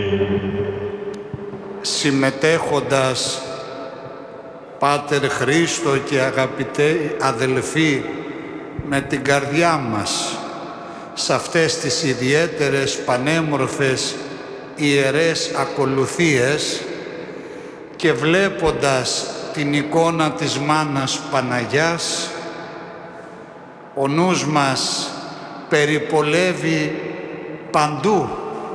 συμμετέχοντας, Πάτερ Χρήστο και αγαπητοί αδελφοί, με την καρδιά μας σε αυτές τις ιδιαίτερες πανέμορφες ιερές ακολουθίες και βλέποντας την εικόνα της Μάνας Παναγιάς, ο νους μας περιπολεύει παντού,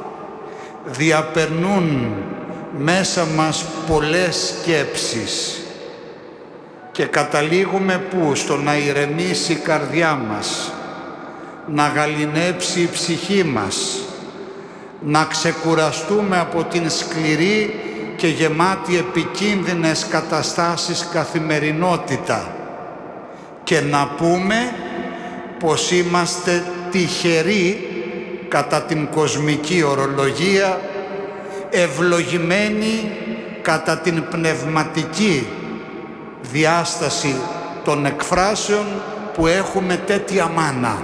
διαπερνούν μέσα μας πολλές σκέψεις και καταλήγουμε πού? Στο να ηρεμήσει η καρδιά μας, να γαληνέψει η ψυχή μας, να ξεκουραστούμε από την σκληρή και γεμάτη επικίνδυνες καταστάσεις καθημερινότητα και να πούμε πως είμαστε τυχεροί κατά την κοσμική ορολογία, ευλογημένοι κατά την πνευματική διάσταση των εκφράσεων που έχουμε τέτοια μάνα.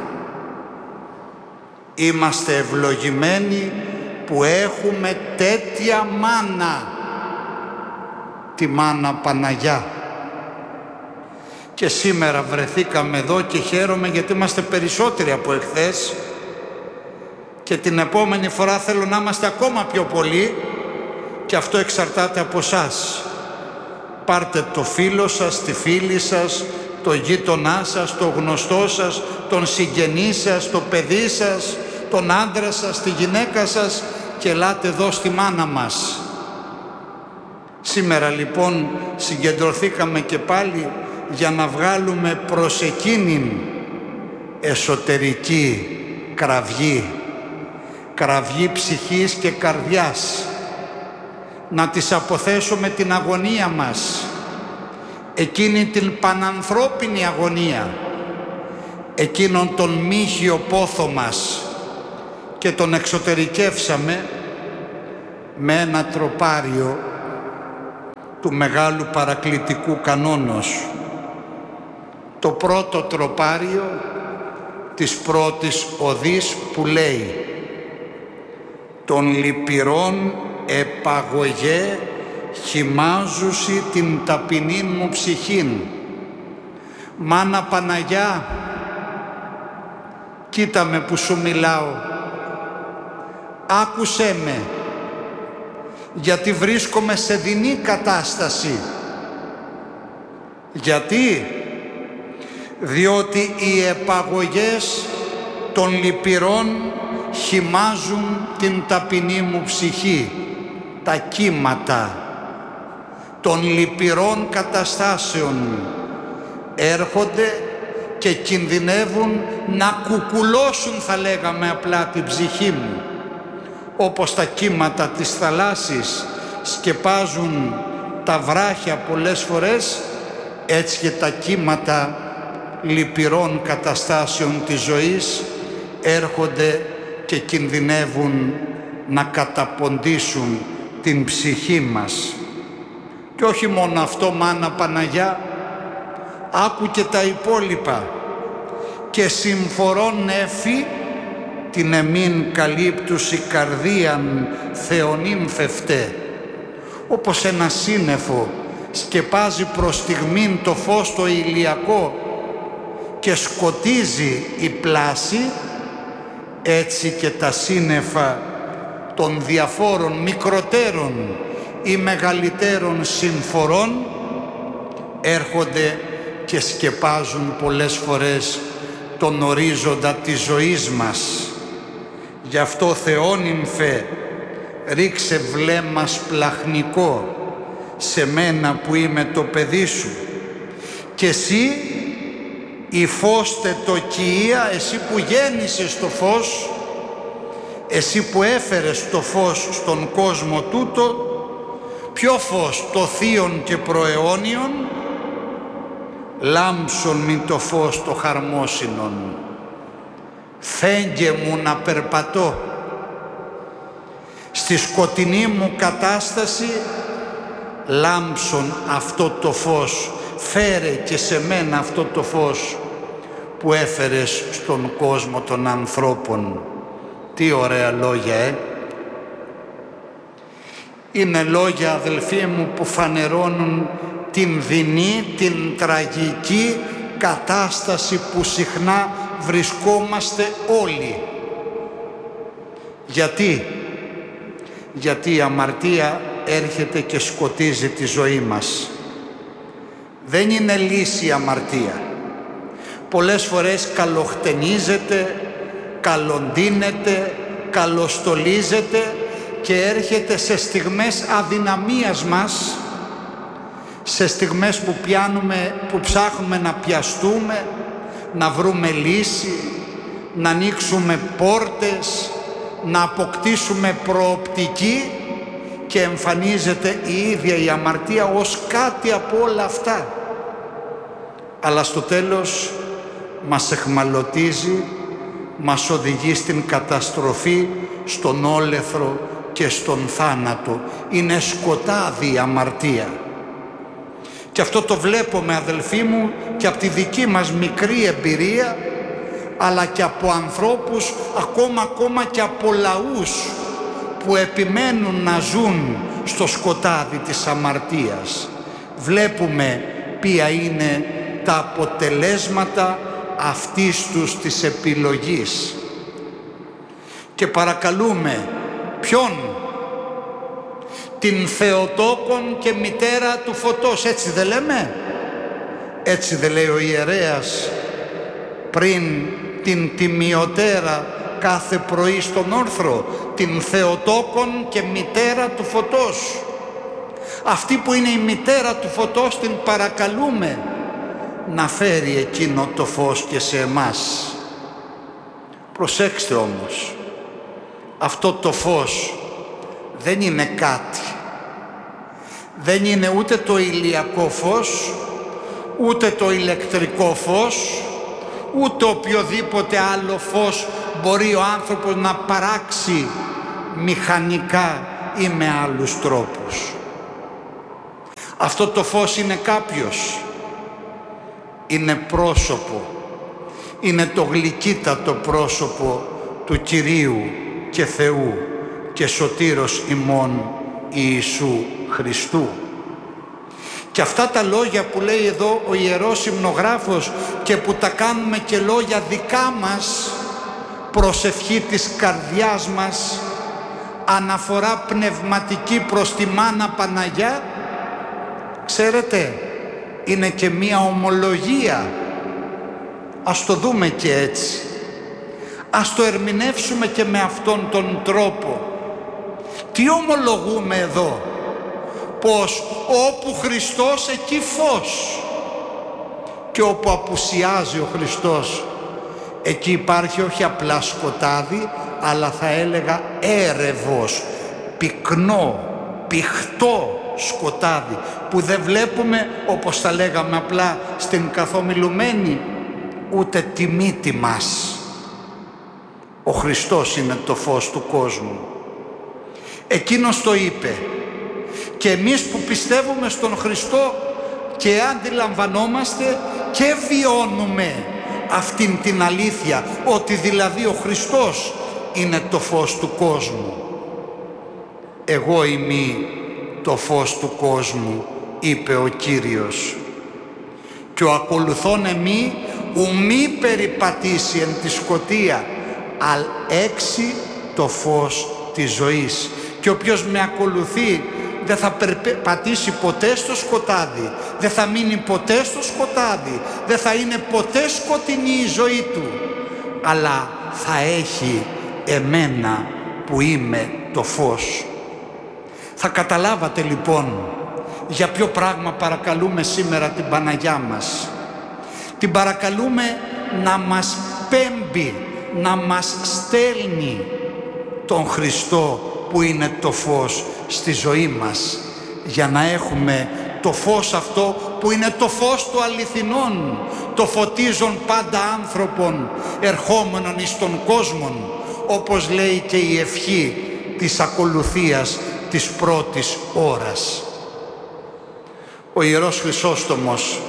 Είμαστε ευλογημένοι που έχουμε τέτοια μάνα, τη Μάνα Παναγιά. Και σήμερα βρεθήκαμε εδώ και χαίρομαι γιατί είμαστε περισσότεροι από εχθές και την επόμενη φορά θέλω να είμαστε ακόμα πιο πολλοί και αυτό εξαρτάται από εσάς. Πάρτε το φίλο σας, τη φίλη σας, το γείτονά σας, το γνωστό σας, τον συγγενή σας, το παιδί σας, τον άντρα σας, τη γυναίκα σας και ελάτε εδώ στη μάνα μας. Σήμερα λοιπόν συγκεντρωθήκαμε και πάλι για να βγάλουμε προς εκείνην εσωτερική κραυγή ψυχής και καρδιάς, να της αποθέσουμε την αγωνία μας, εκείνη την πανανθρώπινη αγωνία, εκείνον τον μύχιο πόθο μας και τον εξωτερικεύσαμε με ένα τροπάριο του Μεγάλου Παρακλητικού Κανόνος. Το πρώτο τροπάριο της πρώτης οδής που λέει «Των λυπηρών επαγωγέ χυμάζουσι την ταπεινήν μου ψυχήν». Μάνα Παναγιά, κοίτα με που σου μιλάω, άκουσέ με, γιατί βρίσκομαι σε δεινή κατάσταση. Γιατί? Διότι οι επαγωγές των λυπηρών χυμάζουν την ταπεινή μου ψυχή. Τα κύματα των λυπηρών καταστάσεων έρχονται και κινδυνεύουν να κουκουλώσουν, θα λέγαμε απλά, την ψυχή μου. Όπως τα κύματα της θαλάσσης σκεπάζουν τα βράχια πολλές φορές, έτσι και τα κύματα λυπηρών καταστάσεων της ζωής έρχονται και κινδυνεύουν να καταποντήσουν την ψυχή μας. Και όχι μόνο αυτό, Μάνα Παναγιά, άκου και τα υπόλοιπα. Και συμφορών έφη την εμήν καλύπτουσι καρδίαν θεονύμφευτε. Όπως ένα σύννεφο σκεπάζει προς στιγμήν το φως το ηλιακό και σκοτίζει η πλάση, έτσι και τα σύννεφα των διαφόρων μικροτέρων ή μεγαλύτερων συμφορών έρχονται και σκεπάζουν πολλές φορές τον ορίζοντα της ζωής μας. Γι' αυτό, Θεόνυμφε, ρίξε βλέμμα σπλαχνικό σε μένα που είμαι το παιδί σου, και εσύ υφώστε το κοιία, εσύ που γέννησες το φως, εσύ που έφερες το φως στον κόσμο τούτο. Ποιο φως? Το θείον και προαιώνιον. Λάμψον μην το φως το χαρμόσυνον. Φέγγε μου να περπατώ στη σκοτεινή μου κατάσταση, λάμψον αυτό το φως, φέρε και σε μένα αυτό το φως που έφερες στον κόσμο των ανθρώπων. Τι ωραία λόγια, Είναι λόγια, αδελφοί μου, που φανερώνουν την δεινή, την τραγική κατάσταση που συχνά βρισκόμαστε όλοι. Γιατί η αμαρτία έρχεται και σκοτίζει τη ζωή μας. Δεν είναι λύση η αμαρτία. Πολλές φορές καλοχτενίζεται, καλοντίνεται, καλοστολίζεται και έρχεται σε στιγμές αδυναμίας μας, σε στιγμές που ψάχνουμε να πιαστούμε, να βρούμε λύση, να ανοίξουμε πόρτες, να αποκτήσουμε προοπτική, και εμφανίζεται η ίδια η αμαρτία ως κάτι από όλα αυτά. Αλλά στο τέλος μας εχμαλωτίζει, μας οδηγεί στην καταστροφή, στον όλεθρο και στον θάνατο. Είναι σκοτάδι η αμαρτία. Και αυτό το βλέπουμε, αδελφοί μου, και από τη δική μας μικρή εμπειρία, αλλά και από ανθρώπους, ακόμα και από λαούς που επιμένουν να ζουν στο σκοτάδι της αμαρτίας. Βλέπουμε ποια είναι τα αποτελέσματα αυτής τους της επιλογής. Και παρακαλούμε ποιον? Την Θεοτόκον και μητέρα του φωτός, έτσι δεν λέμε? Έτσι δεν λέει ο ιερέας πριν την τιμιωτέρα κάθε πρωί στον όρθρο? Την Θεοτόκον και μητέρα του φωτός. Αυτή που είναι η μητέρα του φωτός την παρακαλούμε να φέρει εκείνο το φως και σε εμάς. Προσέξτε όμως, αυτό το φως δεν είναι κάτι. Δεν είναι ούτε το ηλιακό φως, ούτε το ηλεκτρικό φως, ούτε οποιοδήποτε άλλο φως μπορεί ο άνθρωπος να παράξει μηχανικά ή με άλλους τρόπους. Αυτό το φως είναι κάποιος. Είναι πρόσωπο. Είναι το γλυκύτατο πρόσωπο του Κυρίου και Θεού και Σωτήρος ημών Ιησού Χριστού. Και αυτά τα λόγια που λέει εδώ ο Ιερός Υμνογράφος και που τα κάνουμε και λόγια δικά μας, προσευχή της καρδιάς μας, αναφορά πνευματική προς τη Μάνα Παναγιά, ξέρετε, είναι και μία ομολογία. Ας το δούμε και έτσι. Ας το ερμηνεύσουμε και με αυτόν τον τρόπο. Τι ομολογούμε εδώ? Πως όπου Χριστός εκεί φως, και όπου απουσιάζει ο Χριστός εκεί υπάρχει όχι απλά σκοτάδι, αλλά θα έλεγα έρευος, πυκνό, πηχτό σκοτάδι που δεν βλέπουμε, όπως τα λέγαμε απλά στην καθομιλουμένη, ούτε τη μύτη μας. Ο Χριστός είναι το φως του κόσμου. Εκείνος το είπε. Και εμείς που πιστεύουμε στον Χριστό και αντιλαμβανόμαστε και βιώνουμε αυτήν την αλήθεια, ότι δηλαδή ο Χριστός είναι το φως του κόσμου. Εγώ είμαι το φως του κόσμου, είπε ο Κύριος. Και ο ακολουθών εμεί ουμή περιπατήσει εν τη σκοτία, αλ έξι το φως της ζωής. Και όποιος με ακολουθεί δεν θα περπατήσει ποτέ στο σκοτάδι, δεν θα μείνει ποτέ στο σκοτάδι, δεν θα είναι ποτέ σκοτεινή η ζωή του, αλλά θα έχει εμένα που είμαι το φως. Θα καταλάβατε λοιπόν για ποιο πράγμα παρακαλούμε σήμερα την Παναγιά μας. Την παρακαλούμε να μας πέμπει, να μας στέλνει τον Χριστό που είναι το φως στη ζωή μας, για να έχουμε το φως αυτό που είναι το φως του αληθινών, το φωτίζον πάντα άνθρωπον ερχόμενον εις τον κόσμον, όπως λέει και η ευχή της ακολουθίας της πρώτης ώρας. Ο Ιερός Χρυσόστομος,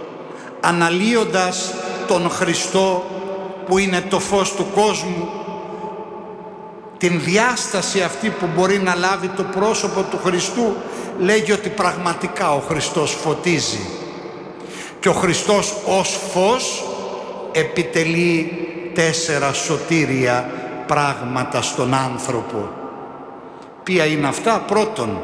αναλύοντας τον Χριστό που είναι το φως του κόσμου, την διάσταση αυτή που μπορεί να λάβει το πρόσωπο του Χριστού, λέγει ότι πραγματικά ο Χριστός φωτίζει. Και ο Χριστός ως φως επιτελεί 4 σωτήρια πράγματα στον άνθρωπο. Ποια είναι αυτά? Πρώτον,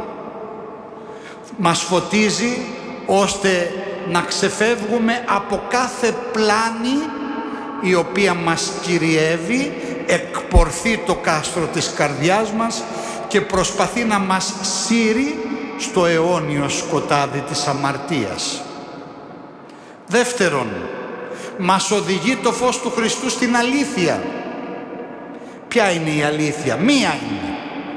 μας φωτίζει ώστε να ξεφεύγουμε από κάθε πλάνη η οποία μας κυριεύει, εκπορθεί το κάστρο της καρδιάς μας και προσπαθεί να μας σύρει στο αιώνιο σκοτάδι της αμαρτίας. Δεύτερον, μας οδηγεί το φως του Χριστού στην αλήθεια. Ποια είναι η αλήθεια? Μία είναι.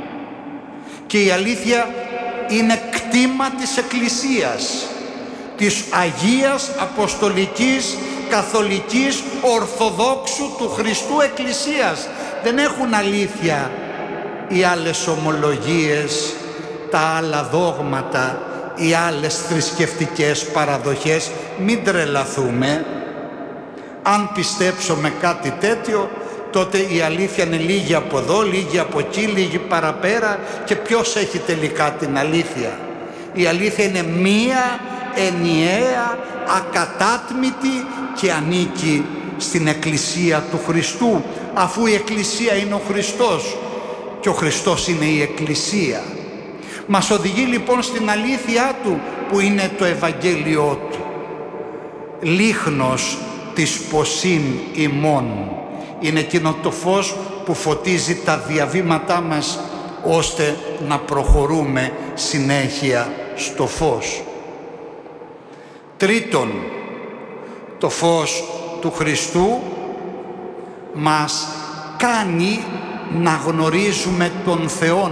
Και η αλήθεια είναι κτήμα της Εκκλησίας, της Αγίας Αποστολικής Καθολικής Ορθοδόξου του Χριστού Εκκλησίας. Δεν έχουν αλήθεια οι άλλες ομολογίες, τα άλλα δόγματα, οι άλλες θρησκευτικές παραδοχές. Μην τρελαθούμε. Αν πιστέψουμε κάτι τέτοιο, τότε η αλήθεια είναι λίγη από εδώ, λίγη από εκεί, λίγη παραπέρα. Και ποιος έχει τελικά την αλήθεια? Η αλήθεια είναι μία, ενιαία, ακατάτμητη και ανήκει στην Εκκλησία του Χριστού, αφού η Εκκλησία είναι ο Χριστός και ο Χριστός είναι η Εκκλησία. Μας οδηγεί λοιπόν στην αλήθειά του, που είναι το Ευαγγέλιό του. Λίχνος της ποσήν ημών. Είναι εκείνο το φως που φωτίζει τα διαβήματά μας, ώστε να προχωρούμε συνέχεια στο φως. Τρίτον, το φως του Χριστού μας κάνει να γνωρίζουμε τον Θεόν.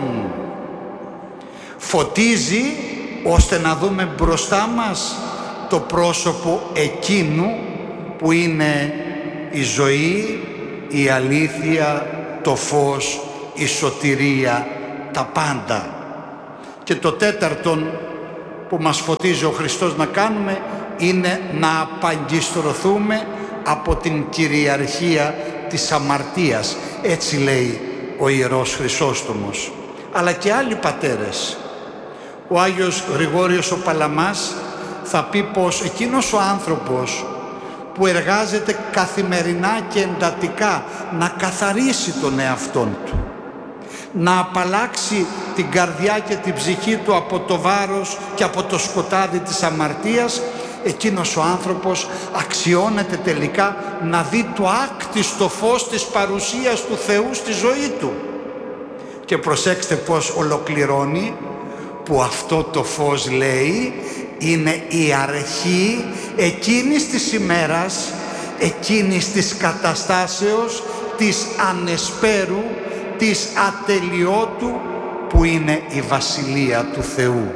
Φωτίζει ώστε να δούμε μπροστά μας το πρόσωπο εκείνου που είναι η ζωή, η αλήθεια, το φως, η σωτηρία, τα πάντα. Και το τέταρτον που μας φωτίζει ο Χριστός να κάνουμε είναι να απαγκιστρωθούμε από την κυριαρχία της αμαρτίας. Έτσι λέει ο Ιερός Χρυσόστομος. Αλλά και άλλοι πατέρες. Ο Άγιος Γρηγόριος ο Παλαμάς θα πει πως εκείνος ο άνθρωπος που εργάζεται καθημερινά και εντατικά να καθαρίσει τον εαυτόν του, να απαλλάξει την καρδιά και την ψυχή του από το βάρος και από το σκοτάδι της αμαρτίας, εκείνος ο άνθρωπος αξιώνεται τελικά να δει το άκτιστο φως της παρουσίας του Θεού στη ζωή του. Και προσέξτε πως ολοκληρώνει, που αυτό το φως, λέει, είναι η αρχή εκείνης της ημέρας, εκείνης της καταστάσεως, της ανεσπέρου, της ατελειώτου, που είναι η Βασιλεία του Θεού.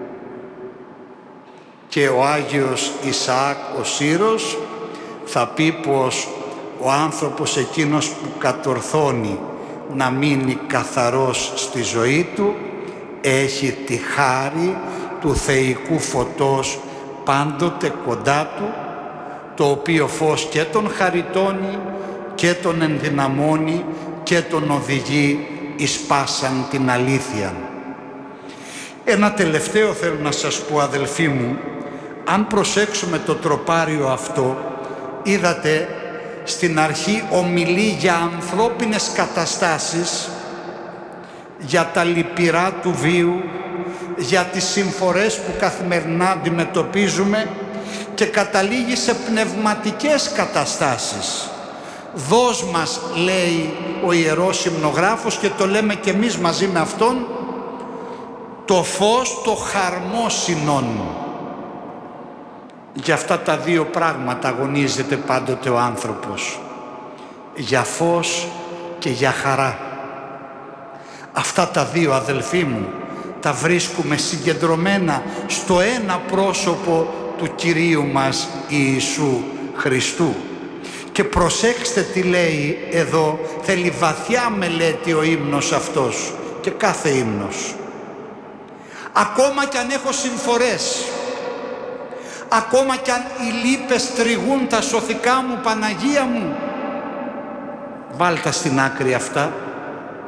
Και ο Άγιος Ισαάκ ο Σύρος θα πει πως ο άνθρωπος εκείνος που κατορθώνει να μείνει καθαρός στη ζωή του έχει τη χάρη του θεϊκού φωτός πάντοτε κοντά του, το οποίο φως και τον χαριτώνει και τον ενδυναμώνει και τον οδηγεί εις πάσαν την αλήθεια. Ένα τελευταίο θέλω να σας πω, αδελφοί μου. Αν προσέξουμε το τροπάριο αυτό, είδατε στην αρχή ομιλεί για ανθρώπινες καταστάσεις, για τα λυπηρά του βίου, για τις συμφορές που καθημερινά αντιμετωπίζουμε, και καταλήγει σε πνευματικές καταστάσεις. Δώσ' μας, λέει ο Ιερός Υμνογράφος, και το λέμε και εμείς μαζί με αυτόν, το φως το χαρμόσυνον. Για αυτά τα δύο πράγματα αγωνίζεται πάντοτε ο άνθρωπος. Για φως και για χαρά. Αυτά τα δύο, αδελφοί μου, τα βρίσκουμε συγκεντρωμένα στο ένα πρόσωπο του Κυρίου μας Ιησού Χριστού. Και προσέξτε τι λέει εδώ, θέλει βαθιά μελέτη ο ύμνος αυτός και κάθε ύμνος. Ακόμα κι αν έχω συμφορές, ακόμα κι αν οι λύπες τριγούν τα σωθικά μου, Παναγία μου, βάλτα στην άκρη αυτά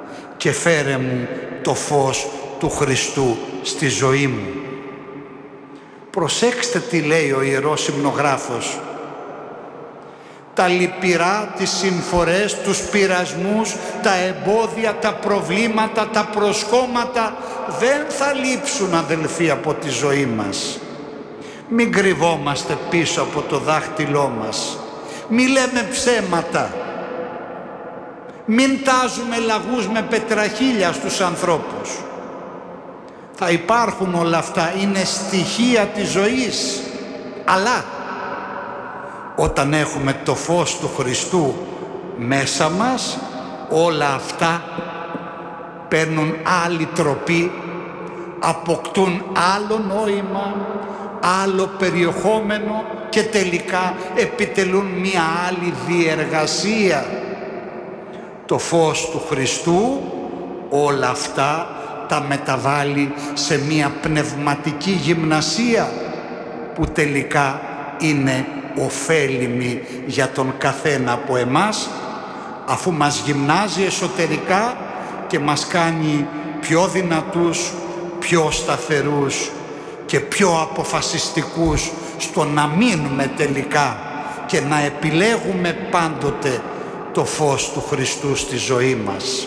και φέρε μου το φως του Χριστού στη ζωή μου. Προσέξτε τι λέει ο Ιερός Υμνογράφος. Τα λυπηρά, τις συμφορές, τους πειρασμούς, τα εμπόδια, τα προβλήματα, τα προσκόμματα δεν θα λείψουν, αδελφοί, από τη ζωή μας. Μην κρυβόμαστε πίσω από το δάχτυλό μας. Μην λέμε ψέματα. Μην τάζουμε λαγούς με πετραχίλια στους ανθρώπους. Θα υπάρχουν όλα αυτά, είναι στοιχεία της ζωής. Αλλά όταν έχουμε το φως του Χριστού μέσα μας, όλα αυτά παίρνουν άλλη τροπή, αποκτούν άλλο νόημα, άλλο περιεχόμενο και τελικά επιτελούν μία άλλη διεργασία. Το φως του Χριστού όλα αυτά τα μεταβάλλει σε μία πνευματική γυμνασία που τελικά είναι ωφέλιμη για τον καθένα από εμάς, αφού μας γυμνάζει εσωτερικά και μας κάνει πιο δυνατούς, πιο σταθερούς και πιο αποφασιστικούς στο να μείνουμε τελικά και να επιλέγουμε πάντοτε το φως του Χριστού στη ζωή μας.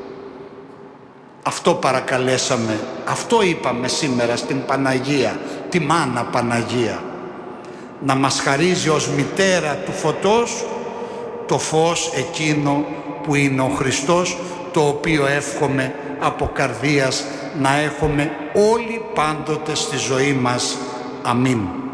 Αυτό παρακαλέσαμε, αυτό είπαμε σήμερα στην Παναγία, τη Μάνα Παναγία. Να μας χαρίζει ως μητέρα του φωτός το φως εκείνο που είναι ο Χριστός, το οποίο εύχομαι από καρδίας να έχουμε όλοι πάντοτε στη ζωή μας. Αμήν.